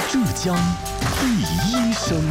浙江第一声。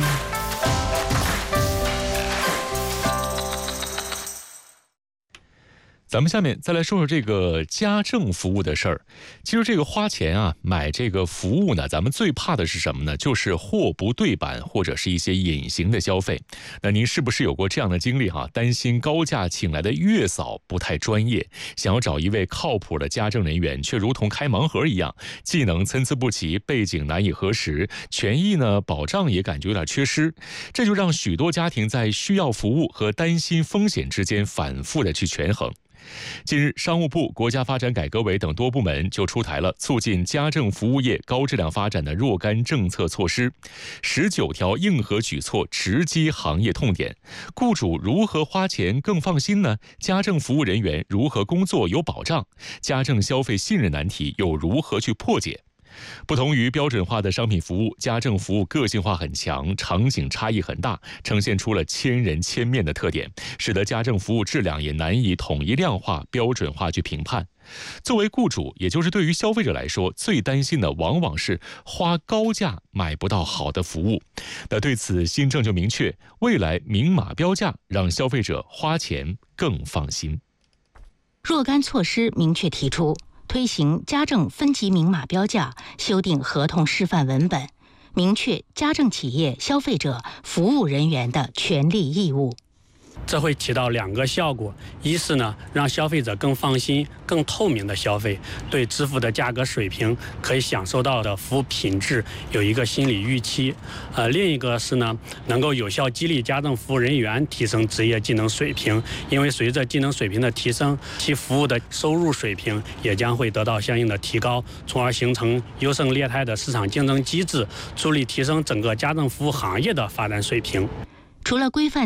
咱们下面再来说说这个家政服务的事儿。其实这个花钱啊，买这个服务呢，咱们最怕的是什么呢？就是货不对版或者是一些隐形的消费。那您是不是有过这样的经历哈？担心高价请来的月嫂不太专业，想要找一位靠谱的家政人员，却如同开盲盒一样，技能参差不齐，背景难以核实，权益呢保障也感觉有点缺失。这就让许多家庭在需要服务和担心风险之间反复的去权衡。近日，商务部、国家发展改革委等多部门就出台了促进家政服务业高质量发展的若干政策措施，19条硬核举措直击行业痛点。雇主如何花钱更放心呢？家政服务人员如何工作有保障？家政消费信任难题又如何去破解？不同于标准化的商品服务，家政服务个性化很强，场景差异很大，呈现出了千人千面的特点，使得家政服务质量也难以统一量化、标准化去评判。作为雇主，也就是对于消费者来说，最担心的往往是花高价买不到好的服务。那对此，新政就明确，未来明码标价，让消费者花钱更放心。 若干措施明确提出，推行家政分级明码标价，修订合同示范文本，明确家政企业、消费者、服务人员的权利义务。 这会起到2个效果：一是呢，让消费者更放心、更透明的消费，对支付的价格水平、可以享受到的服务品质有一个心理预期；另一个是呢，能够有效激励家政服务人员提升职业技能水平，因为随着技能水平的提升，其服务的收入水平也将会得到相应的提高，从而形成优胜劣汰的市场竞争机制，助力提升整个家政服务行业的发展水平。 除了规范